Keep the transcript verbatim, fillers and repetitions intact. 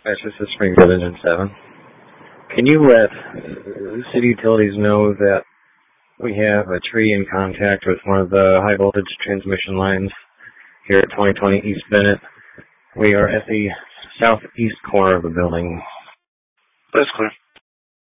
Dispatch, this is Springfield Engine seven. Can you let uh, city utilities know that we have a tree in contact with one of the high voltage transmission lines here at twenty twenty East Bennett? We are at the southeast corner of the building. That's clear.